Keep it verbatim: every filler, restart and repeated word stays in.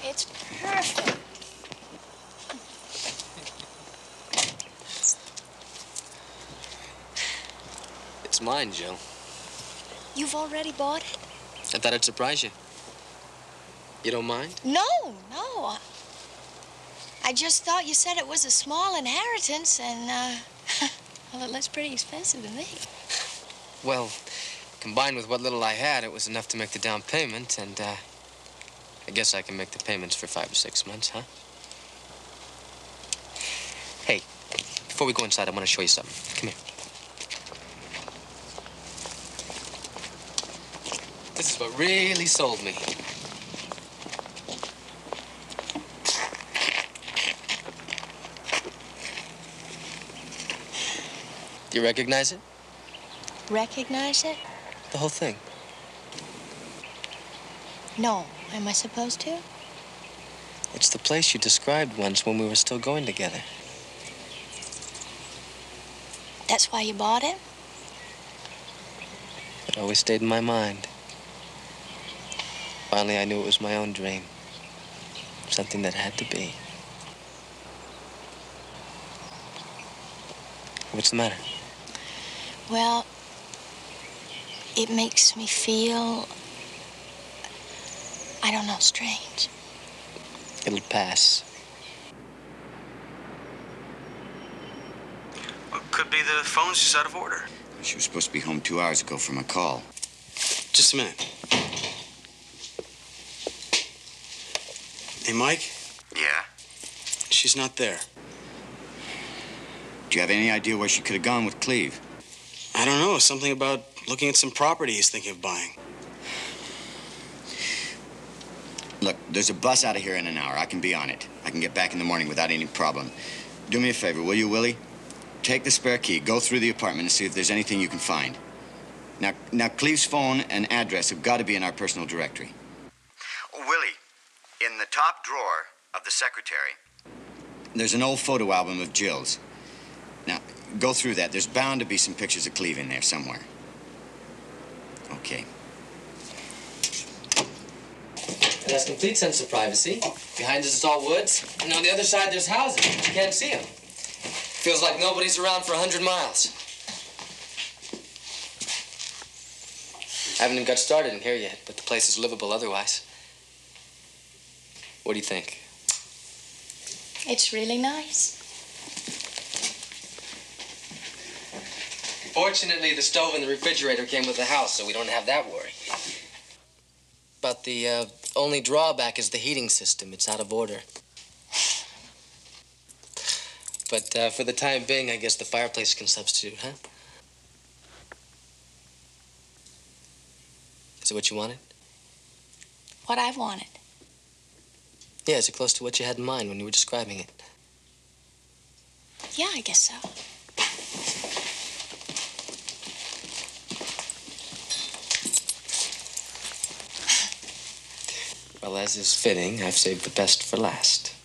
It's perfect. It's mine, Jill. You've already bought it? I thought it'd surprise you. You don't mind? No, no. I just thought you said it was a small inheritance, and, uh, well, it looks pretty expensive to me. Well, combined with what little I had, it was enough to make the down payment, and, uh, I guess I can make the payments for five or six months, huh? Hey, before we go inside, I want to show you something. Come here. This is what really sold me. Do you recognize it? Recognize it? The whole thing. No. Am I supposed to? It's the place you described once when we were still going together. That's why you bought it? It always stayed in my mind. Finally, I knew it was my own dream. Something that had to be. What's the matter? Well, it makes me feel, I don't know, strange. It'll pass. Well, could be the phone's just out of order. She was supposed to be home two hours ago from a call. Just a minute. Hey, Mike? Yeah? She's not there. Do you have any idea where she could have gone with Cleve? I don't know. Something about looking at some property he's thinking of buying. Look, there's a bus out of here in an hour. I can be on it. I can get back in the morning without any problem. Do me a favor, will you, Willie? Take the spare key, go through the apartment and see if there's anything you can find. Now, now Cleve's phone and address have got to be in our personal directory. Willie, in the top drawer of the secretary, there's an old photo album of Jill's. Now, go through that. There's bound to be some pictures of Cleve in there somewhere. Okay. It has complete sense of privacy. Behind us is all woods, and on the other side there's houses, but you can't see them. Feels like nobody's around for a hundred miles. Haven't even got started in here yet, but the place is livable otherwise. What do you think? It's really nice. Fortunately, the stove and the refrigerator came with the house, so we don't have that worry. But the uh, only drawback is the heating system. It's out of order. But uh, for the time being, I guess the fireplace can substitute, huh? Is it what you wanted? What I wanted. Yeah, is it close to what you had in mind when you were describing it? Yeah, I guess so. Well, as is fitting, I've saved the best for last.